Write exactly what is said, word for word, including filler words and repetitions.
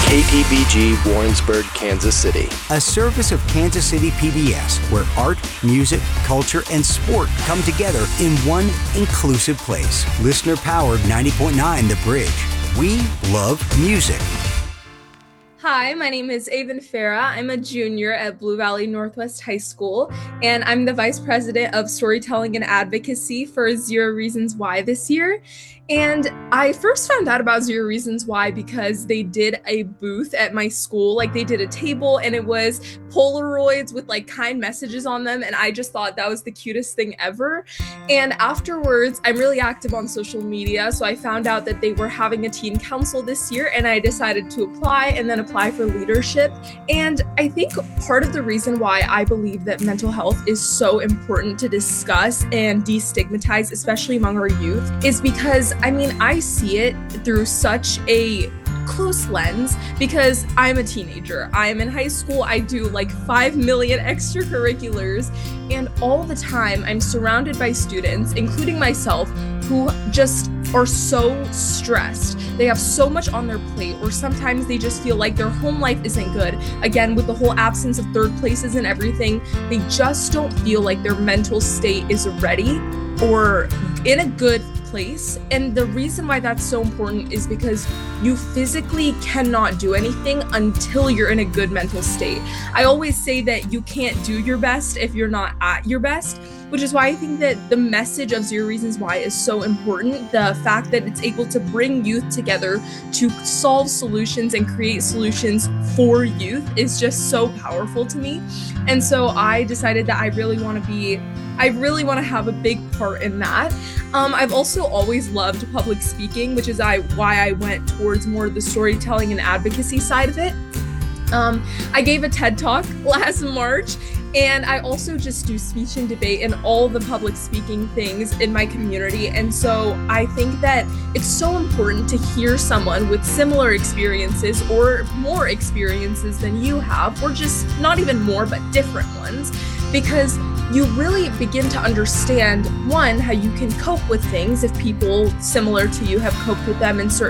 K P B G Warrensburg, Kansas City. A service of Kansas City P B S, where art, music, culture, and sport come together in one inclusive place. Listener-powered ninety point nine The Bridge. We love music. Hi, my name is Avon Farah. I'm a junior at Blue Valley Northwest High School, and I'm the Vice President of Storytelling and Advocacy for Zero Reasons Why this year. And I first found out about Zero Reasons Why because they did a booth at my school. Like, they did a table and it was Polaroids with like kind messages on them, and I just thought that was the cutest thing ever. And afterwards, I'm really active on social media, so I found out that they were having a teen council this year, and I decided to apply and then apply for leadership. And I think part of the reason why I believe that mental health is so important to discuss and destigmatize, especially among our youth, is because I mean, I see it through such a close lens because I'm a teenager. I'm in high school. I do like five million extracurriculars, and all the time I'm surrounded by students, including myself, who just are so stressed. They have so much on their plate, or sometimes they just feel like their home life isn't good. Again, with the whole absence of third places and everything, they just don't feel like their mental state is ready or in a good place. And the reason why that's so important is because you physically cannot do anything until you're in a good mental state. I always say that you can't do your best if you're not at your best, which is why I think that the message of Zero Reasons Why is so important. The fact that it's able to bring youth together to solve solutions and create solutions for youth is just so powerful to me. And so I decided that I really want to be I really want to have a big part in that. Um, I've also always loved public speaking, which is I, why I went towards more of the storytelling and advocacy side of it. Um, I gave a TED Talk last March, and I also just do speech and debate and all the public speaking things in my community. And so I think that it's so important to hear someone with similar experiences or more experiences than you have, or just not even more, but different ones, because you really begin to understand, one, how you can cope with things if people similar to you have coped with them in certain